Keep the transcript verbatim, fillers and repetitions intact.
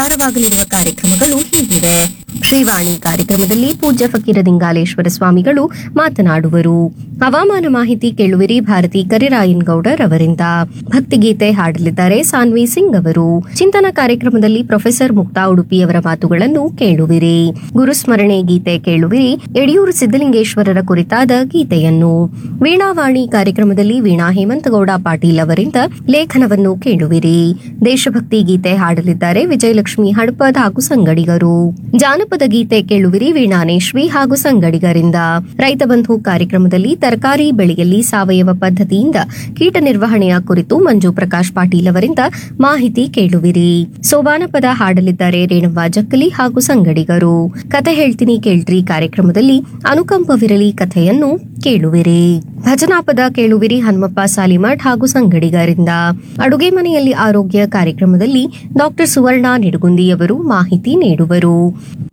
ಪ್ರಸಾರವಾಗಲಿರುವ ಕಾರ್ಯಕ್ರಮಗಳು ಹೀಗಿವೆ. ಶ್ರೀವಾಣಿ ಕಾರ್ಯಕ್ರಮದಲ್ಲಿ ಪೂಜ್ಯ ಫಕೀರ ದಿಂಗಾಲೇಶ್ವರ ಸ್ವಾಮಿಗಳು ಮಾತನಾಡುವರು. ಹವಾಮಾನ ಮಾಹಿತಿ ಕೇಳುವಿರಿ ಭಾರತಿ ಕರಿರಾಯನ್ ಗೌಡರ್ ಅವರಿಂದ. ಭಕ್ತಿಗೀತೆ ಹಾಡಲಿದ್ದಾರೆ ಸಾನ್ವಿ ಸಿಂಗ್ ಅವರು. ಚಿಂತನ ಕಾರ್ಯಕ್ರಮದಲ್ಲಿ ಪ್ರೊಫೆಸರ್ ಮುಕ್ತಾ ಉಡುಪಿಯವರ ಮಾತುಗಳನ್ನು ಕೇಳುವಿರಿ. ಗುರುಸ್ಮರಣೆ ಗೀತೆ ಕೇಳುವಿರಿ ಯಡಿಯೂರು ಸಿದ್ದಲಿಂಗೇಶ್ವರರ ಕುರಿತಾದ ಗೀತೆಯನ್ನು. ವೀಣಾವಾಣಿ ಕಾರ್ಯಕ್ರಮದಲ್ಲಿ ವೀಣಾ ಹೇಮಂತಗೌಡ ಪಾಟೀಲ್ ಅವರಿಂದ ಲೇಖನವನ್ನು ಕೇಳುವಿರಿ. ದೇಶಭಕ್ತಿ ಗೀತೆ ಹಾಡಲಿದ್ದಾರೆ ವಿಜಯಲಕ್ಷ್ಮಿ ಹಡಪದ್ ಹಾಗೂ ಸಂಗಡಿಗರು. ಜಾನಪದ ಗೀತೆ ಕೇಳುವಿರಿ ವೀಣಾನೇಶ್ವಿ ಹಾಗೂ ಸಂಗಡಿಗರಿಂದ. ರೈತ ಬಂಧು ಕಾರ್ಯಕ್ರಮದಲ್ಲಿ ತರಕಾರಿ ಬೆಳೆಯಲ್ಲಿ ಸಾವಯವ ಪದ್ಧತಿಯಿಂದ ಕೀಟ ನಿರ್ವಹಣೆಯ ಕುರಿತು ಮಂಜು ಪ್ರಕಾಶ್ ಪಾಟೀಲ್ ಅವರಿಂದ ಮಾಹಿತಿ ಕೇಳುವಿರಿ. ಸೋಬಾನ ಪದ ಹಾಡಲಿದ್ದಾರೆ ರೇಣವ್ವ ಜಕ್ಕಲಿ ಹಾಗೂ ಸಂಗಡಿಗರು. ಕತೆ ಹೇಳ್ತೀನಿ ಕೇಳ್ರಿ ಕಾರ್ಯಕ್ರಮದಲ್ಲಿ ಅನುಕಂಪವಿರಲಿ ಕಥೆಯನ್ನು ಕೇಳುವಿರಿ. ಭಜನಾ ಪದ ಕೇಳುವಿರಿ ಹನುಮಪ್ಪ ಸಾಲಿಮಠ್ ಹಾಗೂ ಸಂಗಡಿಗರಿಂದ. ಅಡುಗೆ ಮನೆಯಲ್ಲಿ ಆರೋಗ್ಯ ಕಾರ್ಯಕ್ರಮದಲ್ಲಿ ಡಾಕ್ಟರ್ ಸುವರ್ಣ ನಿಡುಗುಂದಿ ಅವರು ಮಾಹಿತಿ ನೀಡುವರು.